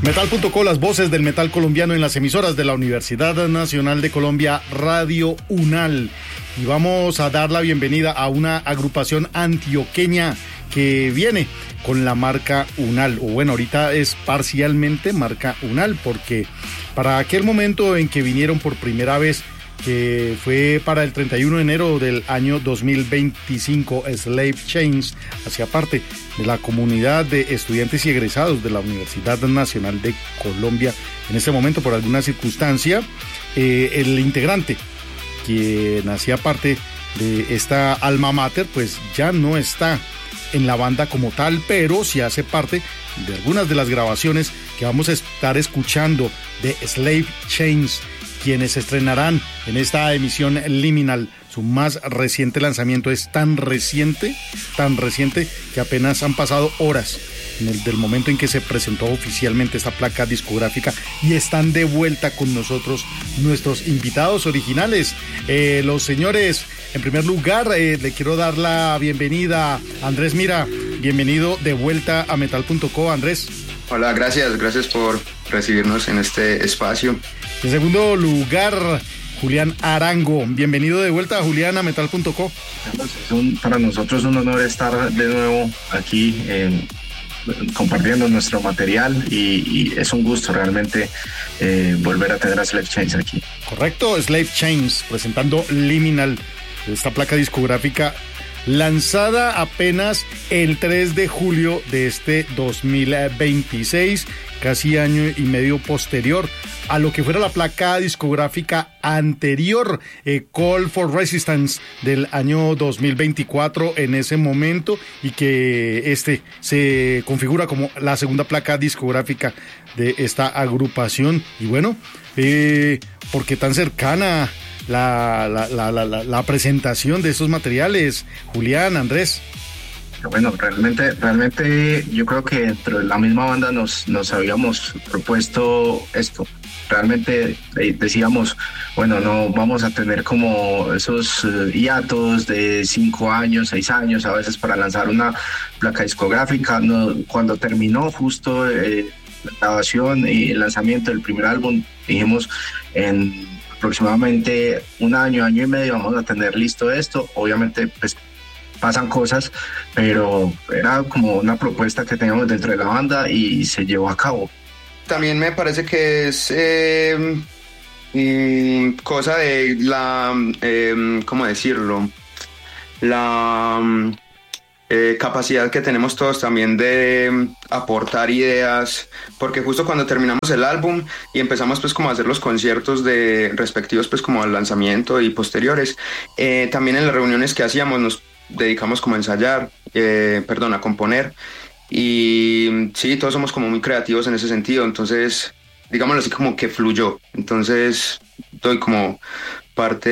Metal.co, las voces del metal colombiano en las emisoras de la Universidad Nacional de Colombia, Radio UNAL. Y vamos a dar la bienvenida a una agrupación antioqueña que viene con la marca UNAL, o bueno, ahorita es parcialmente marca UNAL, porque para aquel momento en que vinieron por primera vez, que fue para el 31 de enero del año 2025, Slave Chains hacía parte de la comunidad de estudiantes y egresados de la Universidad Nacional de Colombia. En ese momento, por alguna circunstancia, el integrante quien hacía parte de esta alma mater, pues ya no está en la banda como tal, pero sí hace parte de algunas de las grabaciones que vamos a estar escuchando de Slave Chains, quienes estrenarán en esta emisión Liminal. Su más reciente lanzamiento es tan reciente, que apenas han pasado horas del momento en que se presentó oficialmente esta placa discográfica, y están de vuelta con nosotros nuestros invitados originales, los señores. En primer lugar, le quiero dar la bienvenida a Andrés Mira. Bienvenido de vuelta a Metal.co, Andrés. Hola, gracias por recibirnos en este espacio. En segundo lugar, Julián Arango. Bienvenido de vuelta, Julián, a Metal.co. Para nosotros un honor estar de nuevo aquí compartiendo nuestro material, y es un gusto realmente volver a tener a Slave Chains aquí. Correcto, Slave Chains presentando Liminal, esta placa discográfica lanzada apenas el 3 de julio de este 2026, casi año y medio posterior a lo que fuera la placa discográfica anterior, Call for Resistance, del año 2024 en ese momento, y que se configura como la segunda placa discográfica de esta agrupación. Y bueno, ¿por qué tan cercana la presentación de estos materiales, Julián, Andrés? Bueno, realmente yo creo que dentro de la misma banda nos habíamos propuesto esto. Realmente decíamos, bueno, no vamos a tener como esos hiatos de 5 años, 6 años a veces para lanzar una placa discográfica. No, cuando terminó justo la grabación y el lanzamiento del primer álbum, dijimos en aproximadamente un año y medio vamos a tener listo esto. Obviamente pues pasan cosas, pero era como una propuesta que teníamos dentro de la banda y se llevó a cabo. También me parece que es cosa de la, ¿cómo decirlo? La capacidad que tenemos todos también de aportar ideas, porque justo cuando terminamos el álbum y empezamos pues como a hacer los conciertos de respectivos pues como al lanzamiento y posteriores, también en las reuniones que hacíamos nos dedicamos como a ensayar, a componer, y sí, todos somos como muy creativos en ese sentido, entonces digámoslo así, como que fluyó. Entonces doy como parte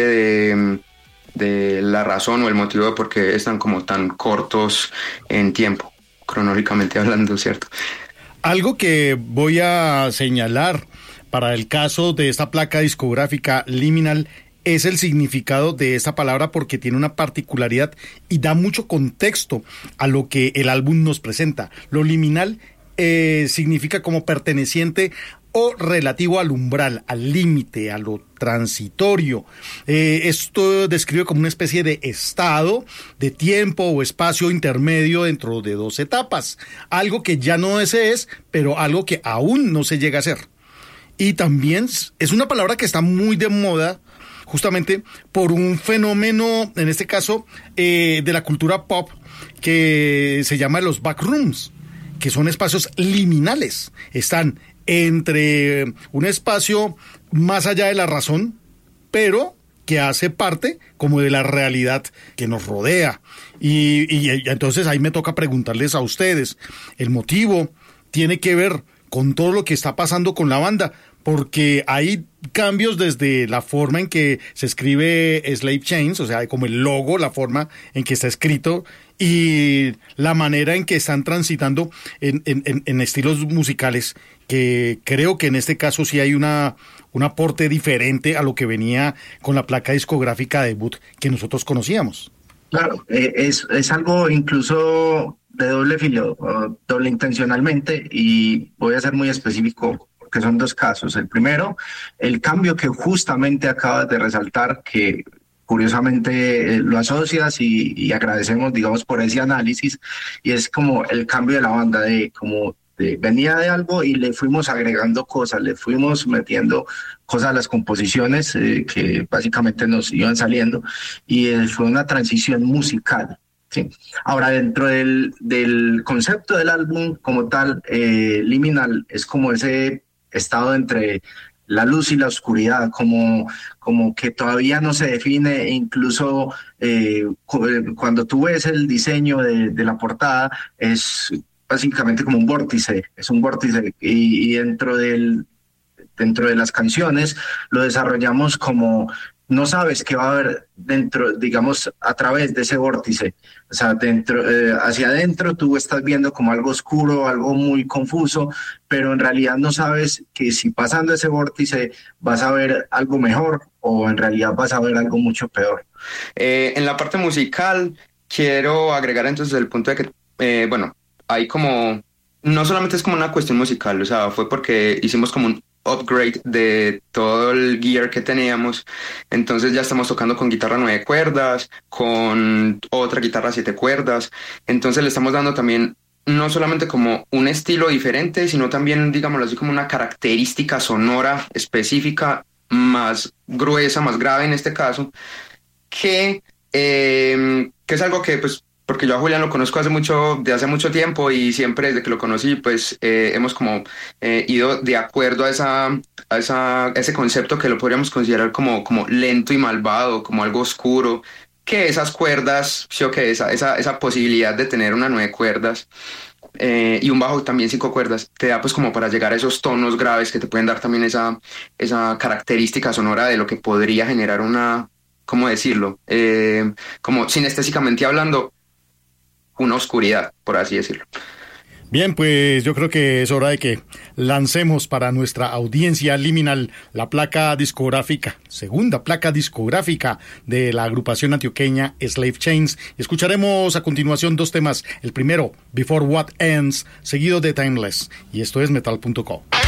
de la razón o el motivo de por qué están como tan cortos en tiempo, cronológicamente hablando, ¿cierto? Algo que voy a señalar para el caso de esta placa discográfica Liminal es el significado de esta palabra, porque tiene una particularidad y da mucho contexto a lo que el álbum nos presenta. Lo liminal significa como perteneciente o relativo al umbral, al límite, a lo transitorio. Esto describe como una especie de estado de tiempo o espacio intermedio dentro de dos etapas. Algo que ya no es, pero algo que aún no se llega a ser. Y también es una palabra que está muy de moda, justamente por un fenómeno, en este caso, de la cultura pop, que se llama los backrooms, que son espacios liminales. Están entre un espacio más allá de la razón, pero que hace parte como de la realidad que nos rodea. Y entonces ahí me toca preguntarles a ustedes, el motivo tiene que ver con todo lo que está pasando con la banda, porque hay cambios desde la forma en que se escribe Slave Chains, o sea, como el logo, la forma en que está escrito y la manera en que están transitando en estilos musicales, que creo que en este caso sí hay un aporte diferente a lo que venía con la placa discográfica debut que nosotros conocíamos. Claro, es algo incluso de doble filo, doble intencionalmente, y voy a ser muy específico porque son dos casos. El primero, el cambio que justamente acabas de resaltar, que curiosamente lo asocias y agradecemos, digamos, por ese análisis, y es como el cambio de la banda, venía de algo y le fuimos agregando cosas, le fuimos metiendo cosas a las composiciones que básicamente nos iban saliendo, y fue una transición musical. Sí. Ahora, dentro del concepto del álbum como tal, Liminal es como ese estado entre la luz y la oscuridad, como que todavía no se define, e incluso cuando tú ves el diseño de la portada, es básicamente como un vórtice, y dentro de las canciones lo desarrollamos como no sabes qué va a haber dentro, digamos, a través de ese vórtice. O sea, hacia adentro tú estás viendo como algo oscuro, algo muy confuso, pero en realidad no sabes que si pasando ese vórtice vas a ver algo mejor o en realidad vas a ver algo mucho peor. En la parte musical quiero agregar entonces el punto de que, hay como, no solamente es como una cuestión musical, o sea, fue porque hicimos como un upgrade de todo el gear que teníamos, entonces ya estamos tocando con guitarra 9 cuerdas, con otra guitarra 7 cuerdas, entonces le estamos dando también no solamente como un estilo diferente, sino también, digámoslo así, como una característica sonora específica, más gruesa, más grave en este caso, que es algo que pues, porque yo a Julián lo conozco de hace mucho tiempo, y siempre desde que lo conocí, pues hemos como ido de acuerdo a ese concepto que lo podríamos considerar como lento y malvado, como algo oscuro, que esas cuerdas, sí o que esa posibilidad de tener una 9 cuerdas y un bajo también 5 cuerdas, te da pues como para llegar a esos tonos graves que te pueden dar también esa característica sonora de lo que podría generar ¿cómo decirlo? Como sinestésicamente hablando, una oscuridad, por así decirlo. Bien, pues yo creo que es hora de que lancemos para nuestra audiencia Liminal la placa discográfica, segunda placa discográfica de la agrupación antioqueña Slave Chains. Escucharemos a continuación dos temas. El primero, Before What Ends, seguido de Timeless. Y esto es Metal.co.